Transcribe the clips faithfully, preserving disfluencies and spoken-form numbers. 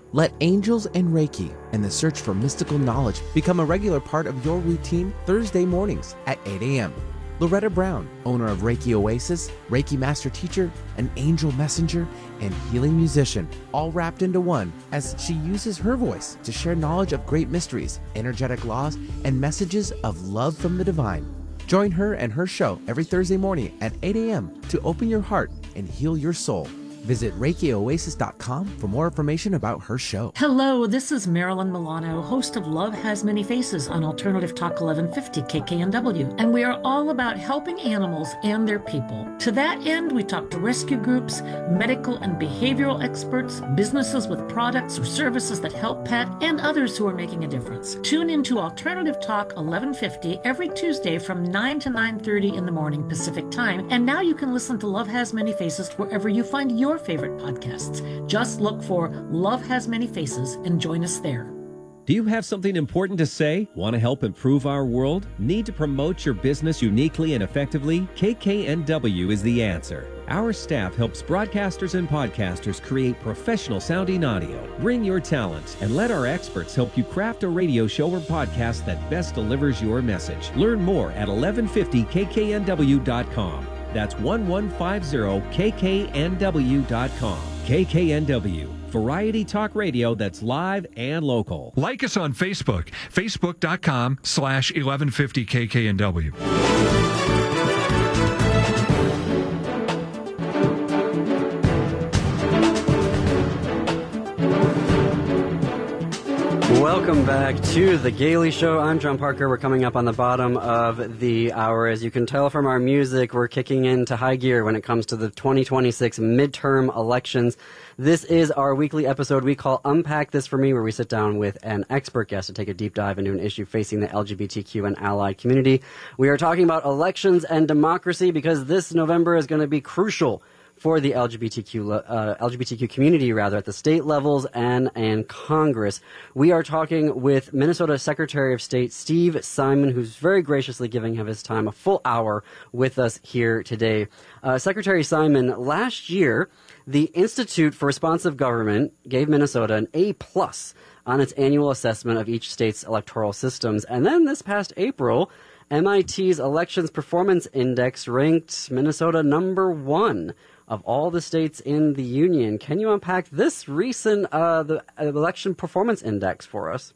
Let angels and Reiki and the search for mystical knowledge become a regular part of your routine Thursday mornings at eight a.m. Loretta Brown, owner of Reiki Oasis, Reiki Master Teacher, an angel messenger, and healing musician, all wrapped into one as she uses her voice to share knowledge of great mysteries, energetic laws, and messages of love from the divine. Join her and her show every Thursday morning at eight a.m. to open your heart and heal your soul. Visit Reiki Oasis dot com for more information about her show. Hello, this is Marilyn Milano, host of Love Has Many Faces on Alternative Talk eleven fifty K K N W, and we are all about helping animals and their people. To that end, we talk to rescue groups, medical and behavioral experts, businesses with products or services that help pet, and others who are making a difference. Tune into Alternative Talk eleven fifty every Tuesday from nine to nine thirty in the morning Pacific Time, and now you can listen to Love Has Many Faces wherever you find your favorite podcasts. Just look for Love Has Many Faces and join us there. Do you have something important to say? Want to help improve our world? Need to promote your business uniquely and effectively? K K N W is the answer. Our staff helps broadcasters and podcasters create professional sounding audio. Bring your talent and let our experts help you craft a radio show or podcast that best delivers your message. Learn more at eleven fifty K K N W dot com. That's eleven fifty K K N W dot com. K K N W, variety talk radio that's live and local. Like us on Facebook, facebook.com slash 1150 KKNW. Welcome back to The Gailey Show. I'm John Parker. We're coming up on the bottom of the hour. As you can tell from our music, we're kicking into high gear when it comes to the twenty twenty-six midterm elections. This is our weekly episode we call Unpack This For Me, where we sit down with an expert guest to take a deep dive into an issue facing the L G B T Q and allied community. We are talking about elections and democracy because this November is going to be crucial for the L G B T Q uh, L G B T Q community, rather, at the state levels and and Congress. We are talking with Minnesota Secretary of State Steve Simon, who's very graciously giving of his time a full hour with us here today. Uh, Secretary Simon, last year, the Institute for Responsive Government gave Minnesota an A plus on its annual assessment of each state's electoral systems, and then this past April, M I T's Elections Performance Index ranked Minnesota number one of all the states in the union. Can you unpack this recent uh, the Election Performance Index for us?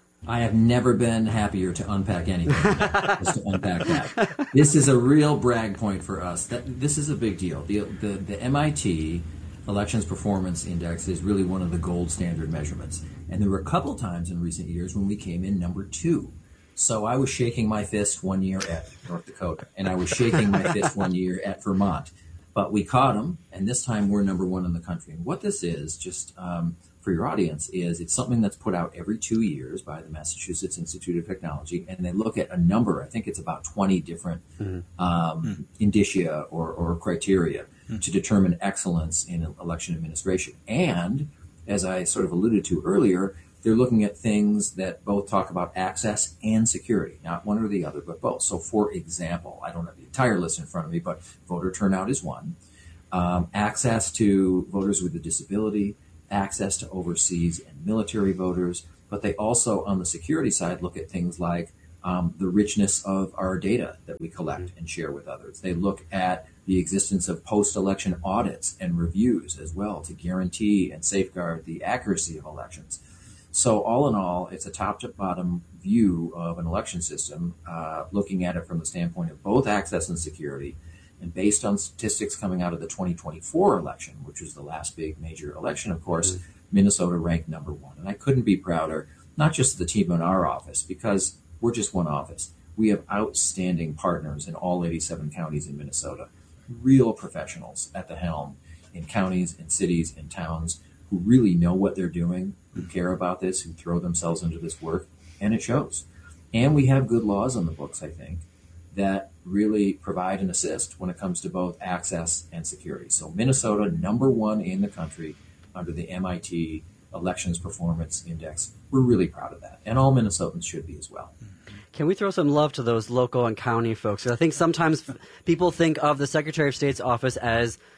I have never been happier to unpack anything just to unpack that. This is a real brag point for us. That this is a big deal. The, the, the M I T Elections Performance Index is really one of the gold standard measurements. And there were a couple times in recent years when we came in number two. So I was shaking my fist one year at North Dakota, and I was shaking my fist one year at Vermont. But we caught them, and this time we're number one in the country. And what this is, just um, for your audience, is it's something that's put out every two years by the Massachusetts Institute of Technology, and they look at a number, I think it's about twenty different mm-hmm. um, mm-hmm. indicia or, or criteria mm-hmm. to determine excellence in election administration. And, as I sort of alluded to earlier, they're looking at things that both talk about access and security, not one or the other, but both. So, for example, I don't have the entire list in front of me, but voter turnout is one. Um, access to voters with a disability, access to overseas and military voters, but they also, on the security side, look at things like um, the richness of our data that we collect and share with others. They look at the existence of post-election audits and reviews as well to guarantee and safeguard the accuracy of elections. So all in all, it's a top-to-bottom view of an election system, uh, looking at it from the standpoint of both access and security. And based on statistics coming out of the twenty twenty-four election, which was the last big major election, of course, mm-hmm. Minnesota ranked number one. And I couldn't be prouder, not just the team in our office, because we're just one office. We have outstanding partners in all eighty-seven counties in Minnesota, real professionals at the helm in counties, in cities, in towns, who really know what they're doing, who care about this, who throw themselves into this work, and it shows. And we have good laws on the books, I think, that really provide an assist when it comes to both access and security. So Minnesota, number one in the country under the M I T Elections Performance Index. We're really proud of that, and all Minnesotans should be as well. Can we throw some love to those local and county folks? I think sometimes people think of the Secretary of State's office as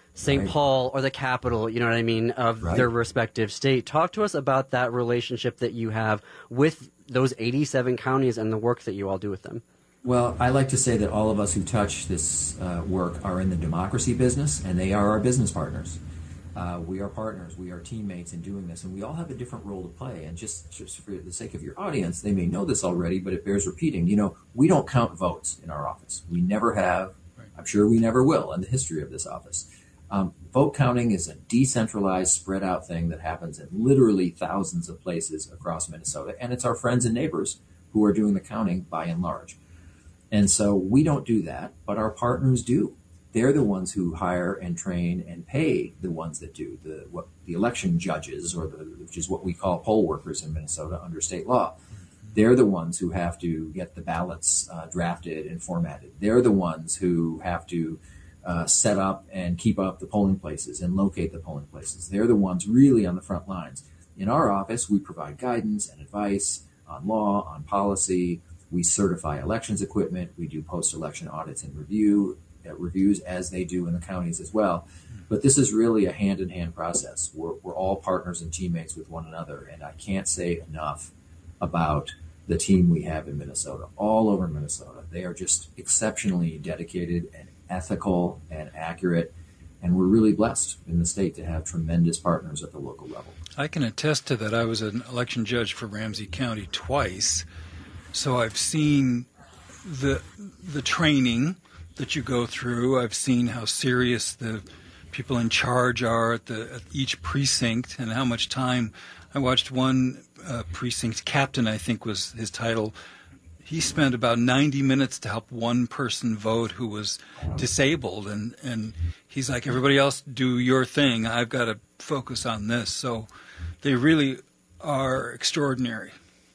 Saint Right. Paul or the capital, you know what I mean, of Right. their respective state. Talk to us about that relationship that you have with those eighty-seven counties and the work that you all do with them. Well, I like to say that all of us who touch this uh, work are in the democracy business, and they are our business partners. Uh, we are partners, we are teammates in doing this, and we all have a different role to play. And just, just for the sake of your audience, they may know this already, but it bears repeating. You know, we don't count votes in our office. We never have. I'm sure we never will in the history of this office. Um, vote counting is a decentralized, spread out thing that happens in literally thousands of places across Minnesota, and it's our friends and neighbors who are doing the counting by and large. And so we don't do that, but our partners do. They're the ones who hire and train and pay the ones that do the what the election judges, or the, which is what we call poll workers in Minnesota under state law. They're the ones who have to get the ballots uh, drafted and formatted. They're the ones who have to uh, set up and keep up the polling places and locate the polling places. They're the ones really on the front lines. In our office, we provide guidance and advice on law, on policy. We certify elections equipment. We do post-election audits and review uh, reviews as they do in the counties as well. But this is really a hand-in-hand process. We're, we're all partners and teammates with one another, and I can't say enough about the team we have in Minnesota, all over Minnesota. They are just exceptionally dedicated and ethical and accurate, and we're really blessed in the state to have tremendous partners at the local level. I can attest to that. I was an election judge for Ramsey County twice, so I've seen the the training that you go through. I've seen how serious the people in charge are at, the, at each precinct and how much time. I watched one uh, precinct captain, I think was his title. He spent about ninety minutes to help one person vote who was disabled, and, and he's like, everybody else do your thing. I've got to focus on this. So they really are extraordinary.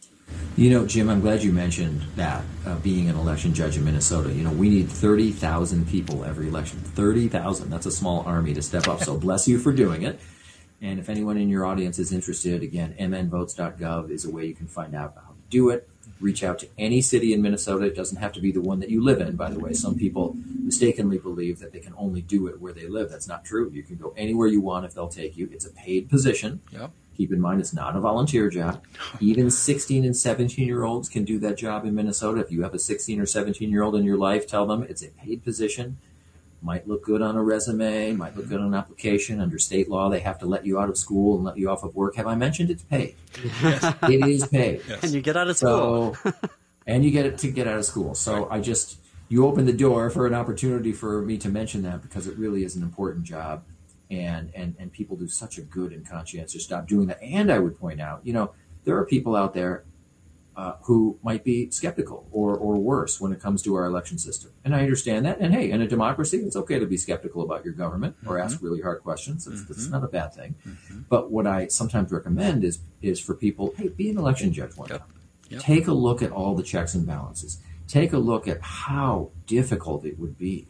You know, Jim, I'm glad you mentioned that, uh, being an election judge in Minnesota. You know, we need thirty thousand people every election. thirty thousand. That's a small army to step up. So bless you for doing it. And if anyone in your audience is interested, again, m n votes dot gov is a way you can find out how to do it. Reach out to any city in Minnesota. It doesn't have to be the one that you live in, by the way. Some people mistakenly believe that they can only do it where they live. That's not true. You can go anywhere you want if they'll take you. It's a paid position. Yep. Keep in mind, it's not a volunteer job. Even sixteen and seventeen-year-olds can do that job in Minnesota. If you have a sixteen or seventeen-year-old in your life, tell them it's a paid position. Might look good on a resume, might look good on an application. Under state law, they have to let you out of school and let you off of work. Have I mentioned it's paid? Yes. It is paid. Yes. And you get out of school. So, and you get it to get out of school. So I just, you open the door for an opportunity for me to mention that, because it really is an important job. And, and, and people do such a good and conscientious job doing that. And I would point out, you know, there are people out there uh, who might be skeptical or, or worse when it comes to our election system. And I understand that. And hey, in a democracy, it's okay to be skeptical about your government or mm-hmm. ask really hard questions. It's, mm-hmm. it's not a bad thing. Mm-hmm. But what I sometimes recommend is, is for people, hey, be an election judge one yep. time. Yep. Take a look at all the checks and balances. Take a look at how difficult it would be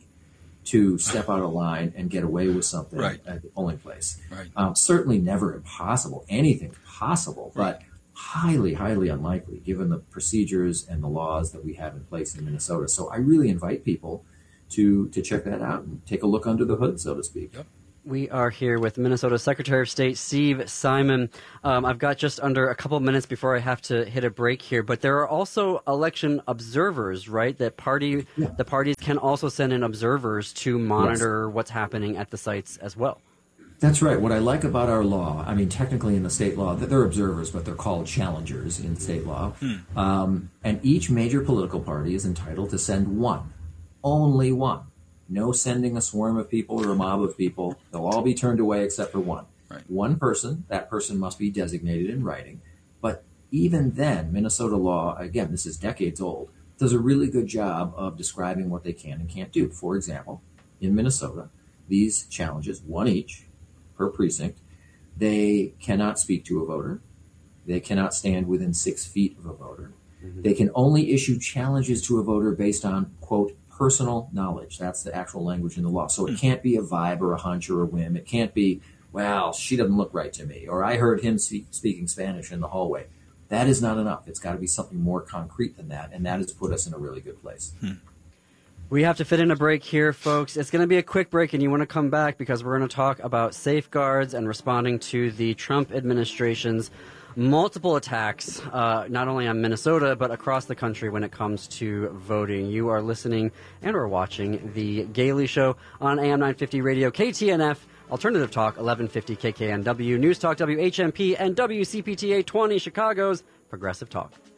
to step out of line and get away with something right. at the polling place. Right. Um, certainly never impossible. Anything's possible, right. but highly, highly unlikely given the procedures and the laws that we have in place in Minnesota. So I really invite people to to check that out and take a look under the hood, so to speak. Yep. We are here with Minnesota Secretary of State Steve Simon. Um, I've got just under a couple of minutes before I have to hit a break here, but there are also election observers, right? That party, yeah. the parties can also send in observers to monitor yes. what's happening at the sites as well. That's right. What I like about our law, I mean, technically in the state law, they're observers, but they're called challengers in state law. Hmm. Um, and each major political party is entitled to send one, only one. No sending a swarm of people or a mob of people. They'll all be turned away except for one. Right. One person, that person must be designated in writing. But even then, Minnesota law, again, this is decades old, does a really good job of describing what they can and can't do. For example, in Minnesota, these challenges, one each per precinct, they cannot speak to a voter. They cannot stand within six feet of a voter. Mm-hmm. They can only issue challenges to a voter based on, quote, personal knowledge. That's the actual language in the law. So it can't be a vibe or a hunch or a whim. It can't be, well, she doesn't look right to me, or I heard him speak, speaking Spanish in the hallway. That is not enough. It's got to be something more concrete than that, and that has put us in a really good place. Hmm. We have to fit in a break here, folks. It's going to be a quick break, and you want to come back because we're going to talk about safeguards and responding to the Trump administration's multiple attacks, uh, not only on Minnesota, but across the country when it comes to voting. You are listening and or watching The Gailey Show on A M nine fifty Radio, K T N F, Alternative Talk, eleven fifty K K N W, News Talk W H M P, and W C P T A twenty, Chicago's Progressive Talk.